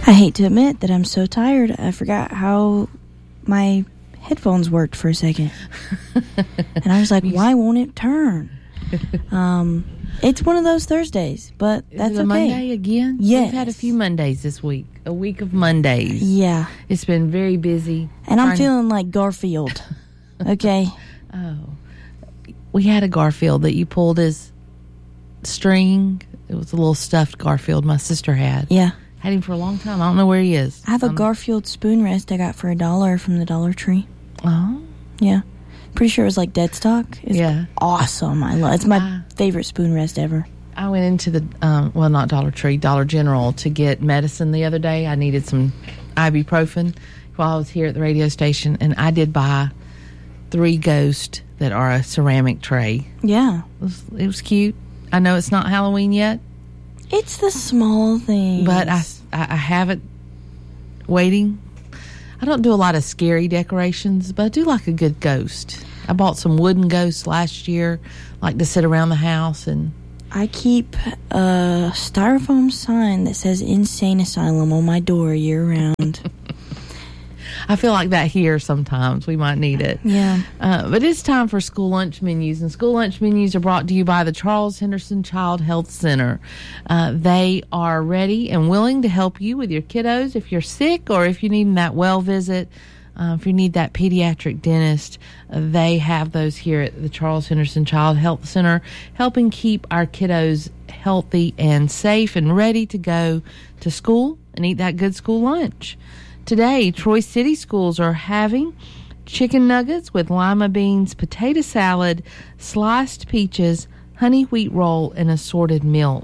I hate to admit that I'm so tired, I forgot how my headphones worked for a second. And I was like, why won't it turn? It's one of those Thursdays, but that's okay. Monday again? Yes. We've had a few Mondays this week. A week of Mondays. Yeah. It's been very busy. And I'm feeling like Garfield. Okay. Oh. We had a Garfield that you pulled his string. It was a little stuffed Garfield my sister had. Yeah. Had him for a long time. I don't know where he is. I have a Garfield spoon rest I got for $1 from the Dollar Tree. Oh. Yeah. Pretty sure it was like dead stock. It's awesome. I love it. It's my favorite spoon rest ever. I went into the, not Dollar Tree, Dollar General to get medicine the other day. I needed some ibuprofen while I was here at the radio station, and I did buy 3 ghosts that are a ceramic tray. Yeah. It was cute. I know it's not Halloween yet. It's the small things. But I have it waiting. I don't do a lot of scary decorations, but I do like a good ghost. I bought some wooden ghosts last year, like to sit around the house. And I keep a styrofoam sign that says Insane Asylum on my door year-round. I feel like that here sometimes. We might need it. Yeah. But it's time for school lunch menus. And school lunch menus are brought to you by the Charles Henderson Child Health Center. They are ready and willing to help you with your kiddos if you're sick or if you need that well visit. If you need that pediatric dentist, they have those here at the Charles Henderson Child Health Center, helping keep our kiddos healthy and safe and ready to go to school and eat that good school lunch. Today, Troy City Schools are having chicken nuggets with lima beans, potato salad, sliced peaches, honey wheat roll, and assorted milk.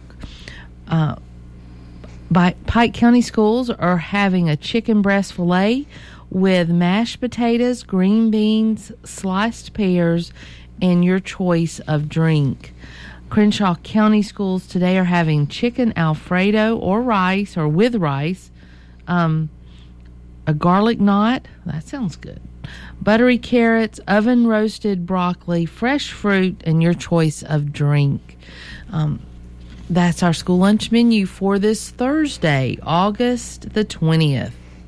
Pike County Schools are having a chicken breast filet with mashed potatoes, green beans, sliced pears, and your choice of drink. Crenshaw County Schools today are having chicken Alfredo or rice or with rice, a garlic knot, that sounds good, buttery carrots, oven roasted broccoli, fresh fruit, and your choice of drink. That's our school lunch menu for this Thursday, August the 20th.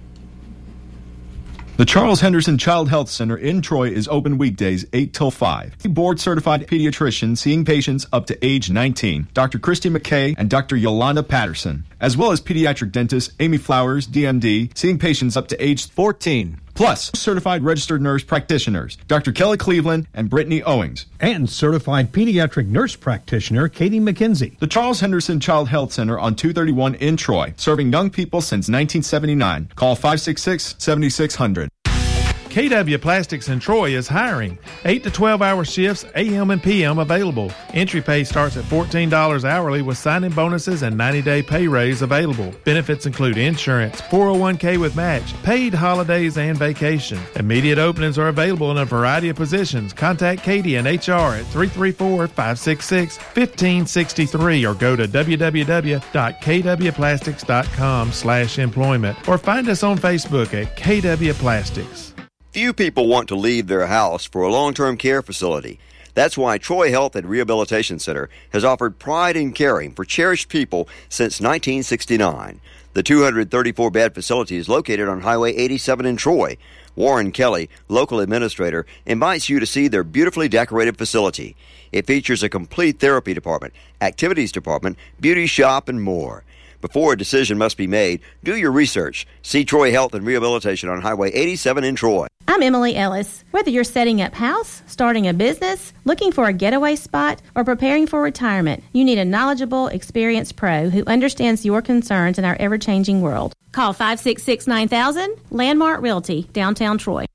The Charles Henderson Child Health Center in Troy is open weekdays 8 till 5. Board-certified pediatrician seeing patients up to age 19, Dr. Christy McKay and Dr. Yolanda Patterson, as well as pediatric dentist Amy Flowers, DMD, seeing patients up to age 14. Plus, certified registered nurse practitioners, Dr. Kelly Cleveland and Brittany Owings. And certified pediatric nurse practitioner, Katie McKenzie. The Charles Henderson Child Health Center on 231 in Troy, serving young people since 1979. Call 566-7600. KW Plastics in Troy is hiring. 8 to 12-hour shifts, AM and PM available. Entry pay starts at $14 hourly with sign-in bonuses and 90-day pay raise available. Benefits include insurance, 401k with match, paid holidays, and vacation. Immediate openings are available in a variety of positions. Contact Katie and HR at 334-566-1563 or go to www.kwplastics.com/employment or find us on Facebook at KW Plastics. Few people want to leave their house for a long-term care facility. That's why Troy Health and Rehabilitation Center has offered pride in caring for cherished people since 1969. The 234-bed facility is located on Highway 87 in Troy. Warren Kelly, local administrator, invites you to see their beautifully decorated facility. It features a complete therapy department, activities department, beauty shop, and more. Before a decision must be made, do your research. See Troy Health and Rehabilitation on Highway 87 in Troy. I'm Emily Ellis. Whether you're setting up house, starting a business, looking for a getaway spot, or preparing for retirement, you need a knowledgeable, experienced pro who understands your concerns in our ever-changing world. Call 566-9000, Landmark Realty, downtown Troy.